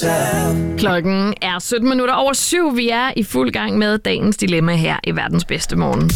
Klokken er 7:17. Vi er i fuld gang med dagens dilemma her i Verdens Bedste Morgen.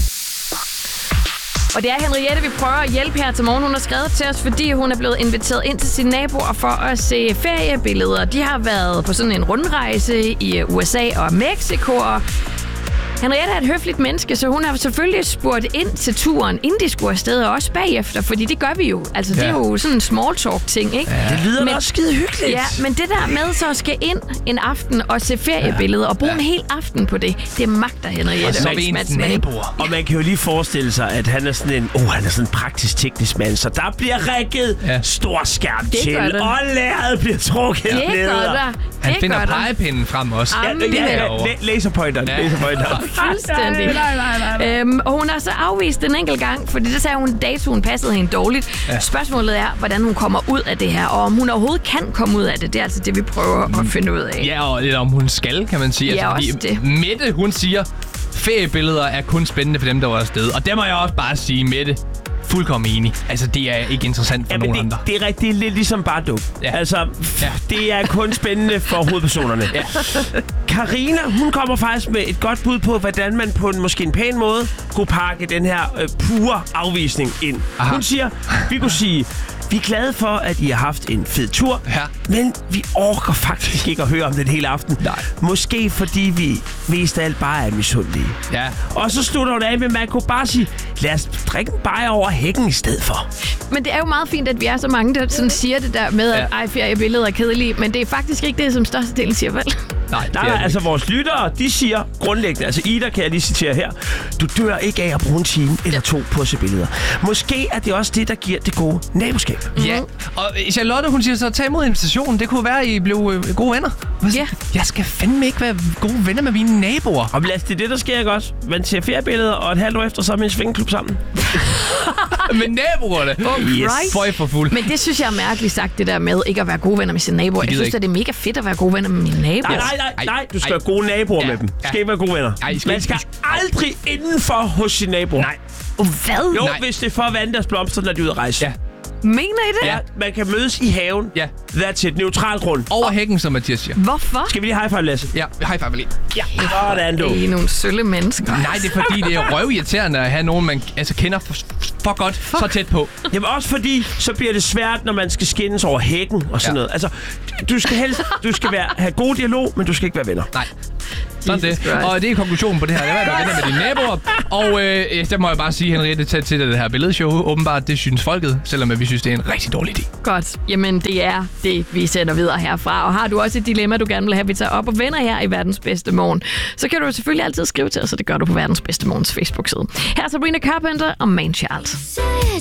Og det er Henriette, vi prøver at hjælpe her til morgen. Hun har skrevet til os, fordi hun er blevet inviteret ind til sine naboer for at se feriebilleder. De har været på sådan en rundrejse i USA og Mexico, og Henriette er et høfligt menneske, så hun har selvfølgelig spurgt ind til turen, inden de skulle afsted, og også bagefter, fordi det gør vi jo. Altså, det er jo sådan en small talk-ting, ikke? Ja. Det lyder også skide hyggeligt. Ja, men det der med så at skal ind en aften og se feriebilleder og bruge en hel aften på det magter Henriette. Og så er vi ens naboer. Og man kan jo lige forestille sig, at han er sådan en praktisk teknisk mand, så der bliver rækket stor skærm til, og lærret bliver trukket ned. Han finder pegepinden frem også. Laserpointeren. Fuldstændig. Og hun har så afvist den enkelt gang, fordi det sagde hun, datoen passede hende dårligt. Ja. Spørgsmålet er, hvordan hun kommer ud af det her, og om hun overhovedet kan komme ud af det. Det er altså det, vi prøver at finde ud af. Ja, og lidt om hun skal, kan man sige. Ja, altså, også det. Mette, hun siger, feriebilleder er kun spændende for dem, der var afsted. Og der må jeg også bare sige, Mette, fuldkommen enig. Altså, det er ikke interessant for nogen andre. Det er rigtigt. Det er lidt ligesom bare dum. Ja. Altså, det er kun spændende for hovedpersonerne. Ja. Karina, hun kommer faktisk med et godt bud på, hvordan man på en pæn måde kunne pakke den her pure afvisning ind. Aha. Hun siger, vi kunne sige, vi er glade for, at I har haft en fed tur, men vi orker faktisk ikke at høre om den hele aften. Nej. Måske fordi vi mest af alt bare er misundelige. Ja. Og så slutter hun af med, at man kunne bare sige, lad os drikke en bajer over hækken i stedet for. Men det er jo meget fint, at vi er så mange, der sådan siger det der med, at feriebilleder er kedelige, men det er faktisk ikke det, som størstedelen siger, vel? Nej, altså vores lyttere, de siger grundlæggende, altså Ida kan jeg lige citere her, du dør ikke af at bruge en time eller to på at se billeder. Måske er det også det, der giver det gode naboskab. Ja, og Charlotte, hun siger så, tag imod invitationen. Det kunne være, at I blev gode venner. Ja. Jeg skal fandme ikke være gode venner med mine naboer. Og lad det er det, der sker, ikke også? Man ser feriebilleder, og et halvt år efter, så er man i en svingeklub sammen. Med naboerne? Yes. For fuld. Men det synes jeg er mærkeligt sagt, det der med ikke at være gode venner med sine naboer. Jeg synes, at det er mega fedt at være gode venner med mine naboer. Nej, du skal være gode naboer med dem. Du skal ikke være gode venner. Man skal aldrig indenfor hos sine naboer. Nej. Hvad? Jo, hvis det er for at vande deres blomster, når de er ude at rejse. Ja. Mener I det? Ja, man kan mødes i haven. Ja. That's it. Neutral grund. Over hækken, som Mathias siger. Hvorfor? Skal vi lige high five, Lasse? Ja, high five lige. Ja, sådan du. Det er nogle sølle mennesker. Nej, det er fordi, det er røvirriterende at have nogen, man kender for godt, så tæt på. Jamen også fordi, så bliver det svært, når man skal skændes over hækken og sådan noget. Altså, du skal have god dialog, men du skal ikke være venner. Nej. Sådan det. Og det er konklusionen på det her. Jeg var venner med dine naboer. Og der må jeg bare sige, Henriette, tag til det her billedshow. Åbenbart, det synes folket, selvom vi synes, det er en rigtig dårlig idé. Godt. Jamen, det er det, vi sender videre herfra. Og har du også et dilemma, du gerne vil have, vi tager op og vender her i Verdens Bedste Morgen, så kan du selvfølgelig altid skrive til os, og det gør du på Verdens Bedste Morgens Facebook-side. Her er Sabrina Carpenter og Man Child.